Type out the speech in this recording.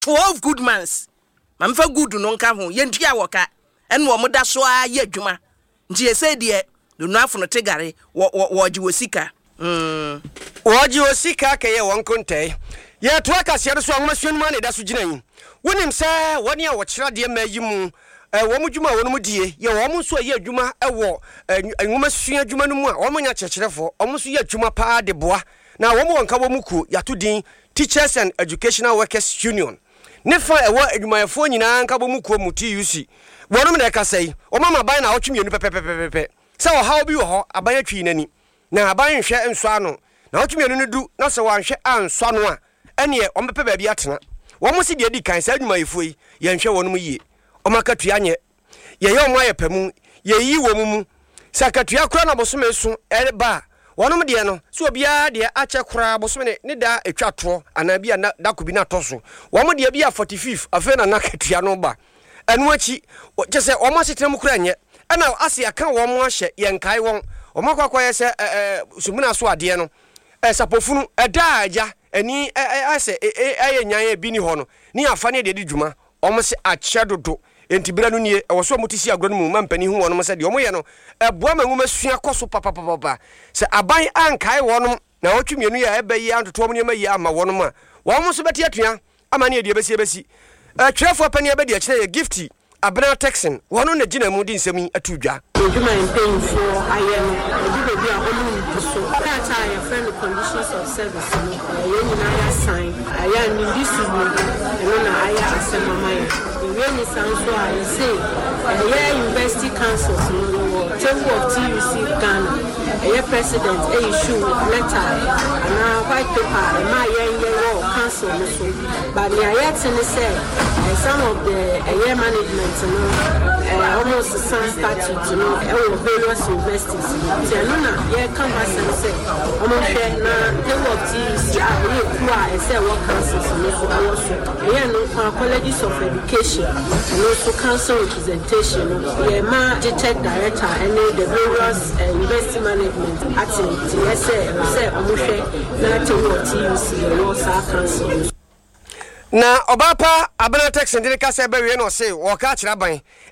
12 good months mamfa good no nka ho yentua woka ene wo moda so a ye adwuma nti ese de no afono tegare woji wosika woji wosika keye wonkontai ye to akase do so ahomasuo ma ne da so ginan wonim se woni a wo kira de ma yimu wo mudwuma wo no mudie ye wo mo so ye adwuma wo ahomasuo adwuma no mu a wo mo nya kyerkyerefo wo mo so ye adwuma pa de boa na wo mo wonka wo muku yato din Teachers and Educational Workers Union nefa ewo adwumayefo nyina nka bo muku mu TUC wonom na ka sei o mama ban na otwemienu pepepepepe se wo hawo bi wo ho aban atwi nani na aban hwe nso ano na otwemienu no du na se wanhwe anso no a ene o mepe ba bi atena wo mo se de di kan se adwumayefo yi ye nhwe wonom yie o makatua nye ye ye o mo ayepamu ye yi wo mu sakatua kura na bosome so eba wonom de no so obia de ache kura bosome ne da etwato anabia na dakobi na toso wom de bia 45 afa na nakatua no ba anu achi chese o mo setem kura nye ana ase aka wo mo ahye ye nkai won o makwakwa ye se sumuna so ade no sapofunu eda aja ani ase ayenyan bi ni ho no ni afa ne de dwuma o mo se ache dodo enti bira no nie wo so motisi agro no mu mampani hu wono se de o mo ye no eboa manwuma sua koso papa se aban ankai wono na otwemienu ya ebayi antoto mo ne ma yi ama wono ma wo mo so beti atua ama ne de besi twerefo pani abedi akire ye gifty Abena Texan wono na gina mu di nsemi atudwa edwuma mpem for ayem ebi be a hono so that are your friend conditions of service no ye nyina ya sign aya ni this no na aya asema mai we ni sanso I say university councils no Chamber of TUC Ghana a president issue letter and white paper my young council so but the ayat say some of the management almost some statute various universities so no canvas and say almost na Chamber of TUC I say what councils no colleges of education and also council representation ma director and the various university management activity say omushe na TUC no sa council na obapa Abena Texan de ka se be we no se wo ka kira ban